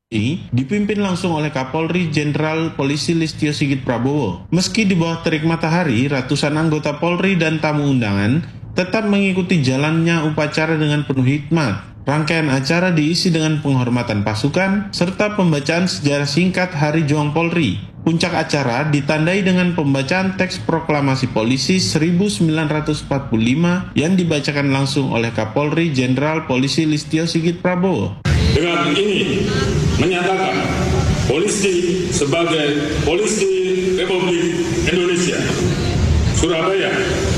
dipimpin langsung oleh Kapolri Jenderal Polisi Listio Sigit Prabowo. Meski di bawah terik matahari, ratusan anggota Polri dan tamu undangan tetap mengikuti jalannya upacara dengan penuh hikmat. Rangkaian acara diisi dengan penghormatan pasukan serta pembacaan sejarah singkat Hari Juang Polri. Puncak acara ditandai dengan pembacaan teks proklamasi polisi 1945 yang dibacakan langsung oleh Kapolri Jenderal Polisi Listio Sigit Prabowo. Dengan ini menyatakan polisi sebagai Polisi Republik Indonesia Surabaya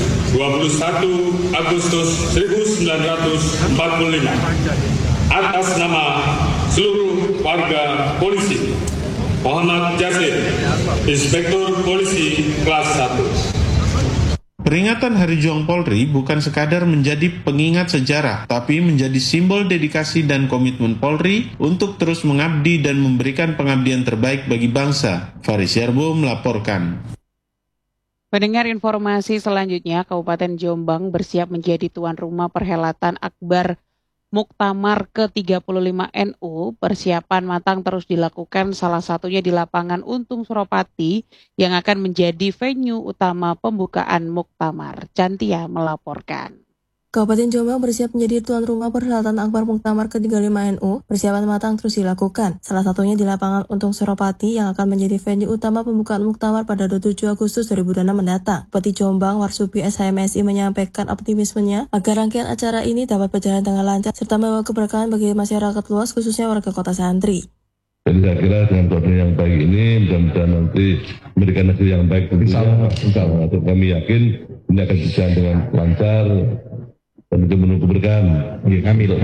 21 Agustus 1945 atas nama seluruh warga polisi. Muhammad Jasir, Inspektur Polisi Kelas 1. Peringatan Hari Juang Polri bukan sekadar menjadi pengingat sejarah, tapi menjadi simbol dedikasi dan komitmen Polri untuk terus mengabdi dan memberikan pengabdian terbaik bagi bangsa. Faris Yarbo melaporkan. Pendengar informasi selanjutnya, Kabupaten Jombang bersiap menjadi tuan rumah perhelatan Akbar Muktamar ke-35 NU. Persiapan matang terus dilakukan, salah satunya di lapangan Untung Suropati yang akan menjadi venue utama pembukaan Muktamar. Cantia melaporkan. Kabupaten Jombang bersiap menjadi tuan rumah perhelatan Akbar Muktamar ke-35 NU. Persiapan matang terus dilakukan, salah satunya di lapangan Untung Suropati yang akan menjadi venue utama pembukaan Muktamar pada 27 Agustus 2006 mendatang. Bupati Jombang Warsupi SHMSI menyampaikan optimismenya agar rangkaian acara ini dapat berjalan dengan lancar serta membawa keberkahan bagi masyarakat luas khususnya warga kota Santri. Jadi saya kira dengan koordinasi yang baik ini mudah-mudahan nanti memberikan hasil yang baik tentunya. Insya Allah. Kami yakin ini akan berjalan dengan lancar dan menunggu keberkahan. Amin.